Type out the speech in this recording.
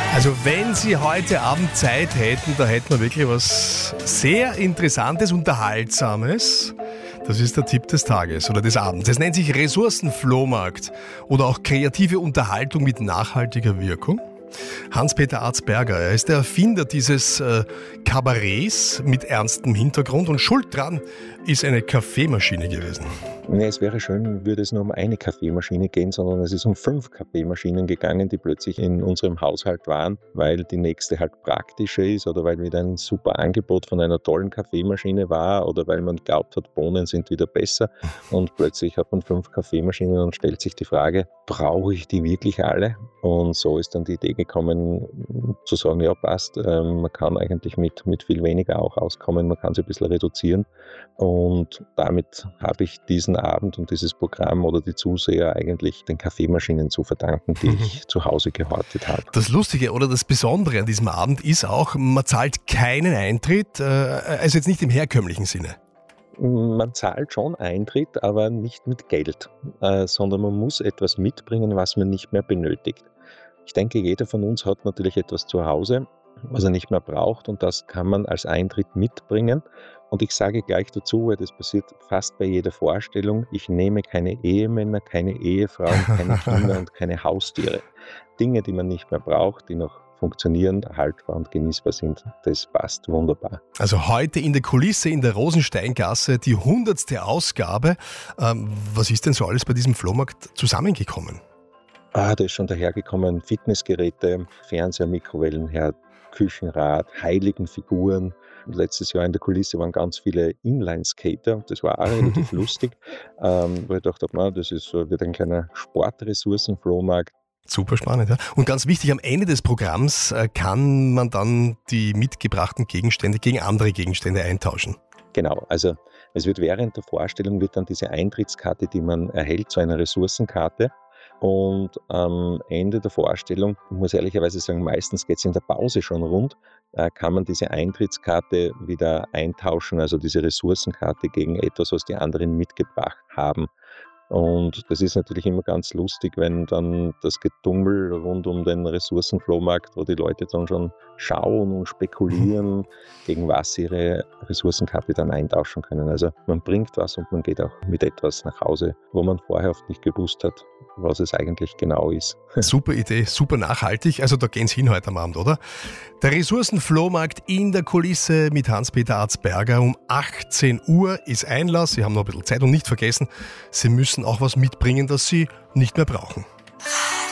Also wenn Sie heute Abend Zeit hätten, da hätten wir wirklich was sehr Interessantes, Unterhaltsames. Das ist der Tipp des Tages oder des Abends. Es nennt sich Ressourcenflohmarkt oder auch kreative Unterhaltung mit nachhaltiger Wirkung. Hans-Peter Arzberger, er ist der Erfinder dieses Kabarets mit ernstem Hintergrund und schuld dran ist eine Kaffeemaschine gewesen. Nee, es wäre schön, würde es nur um eine Kaffeemaschine gehen, sondern es ist um 5 Kaffeemaschinen gegangen, die plötzlich in unserem Haushalt waren, weil die nächste halt praktischer ist oder weil wieder ein super Angebot von einer tollen Kaffeemaschine war oder weil man glaubt hat, Bohnen sind wieder besser und plötzlich hat man 5 Kaffeemaschinen und stellt sich die Frage, brauche ich die wirklich alle? Und so ist dann die Idee gekommen, zu sagen, ja passt, man kann eigentlich mit viel weniger auch auskommen, man kann sie ein bisschen reduzieren und damit habe ich diesen Abend und dieses Programm oder die Zuseher eigentlich den Kaffeemaschinen zu verdanken, die ich zu Hause gehortet habe. Das Lustige oder das Besondere an diesem Abend ist auch, man zahlt keinen Eintritt, also jetzt nicht im herkömmlichen Sinne. Man zahlt schon Eintritt, aber nicht mit Geld, sondern man muss etwas mitbringen, was man nicht mehr benötigt. Ich denke, jeder von uns hat natürlich etwas zu Hause, was er nicht mehr braucht und das kann man als Eintritt mitbringen. Und ich sage gleich dazu, weil das passiert fast bei jeder Vorstellung, ich nehme keine Ehemänner, keine Ehefrauen, keine Kinder und keine Haustiere. Dinge, die man nicht mehr braucht, die noch funktionieren, erhaltbar und genießbar sind, das passt wunderbar. Also heute in der Kulisse in der Rosensteingasse die 100. Ausgabe. Was ist denn so alles bei diesem Flohmarkt zusammengekommen? Da ist schon dahergekommen, Fitnessgeräte, Fernseher, Mikrowellenherd, Küchenrad, Heiligenfiguren. Letztes Jahr in der Kulisse waren ganz viele Inline-Skater. Das war auch relativ lustig, weil ich dachte, das wird ein kleiner Sportressourcenflohmarkt. Super spannend, ja. Und ganz wichtig, am Ende des Programms kann man dann die mitgebrachten Gegenstände gegen andere Gegenstände eintauschen. Genau, also es wird während der Vorstellung wird dann diese Eintrittskarte, die man erhält, zu einer Ressourcenkarte. Und am Ende der Vorstellung, ich muss ehrlicherweise sagen, meistens geht es in der Pause schon rund, kann man diese Eintrittskarte wieder eintauschen, also diese Ressourcenkarte gegen etwas, was die anderen mitgebracht haben. Und das ist natürlich immer ganz lustig, wenn dann das Getummel rund um den Ressourcenflohmarkt, wo die Leute dann schon schauen und spekulieren, gegen was sie ihre Ressourcenkarte dann eintauschen können. Also man bringt was und man geht auch mit etwas nach Hause, wo man vorher oft nicht gewusst hat, was es eigentlich genau ist. Super Idee, super nachhaltig. Also da gehen Sie hin heute am Abend, oder? Der Ressourcenflohmarkt in der Kulisse mit Hans-Peter Arzberger. Um 18 Uhr ist Einlass. Sie haben noch ein bisschen Zeit und nicht vergessen, Sie müssen auch was mitbringen, das Sie nicht mehr brauchen.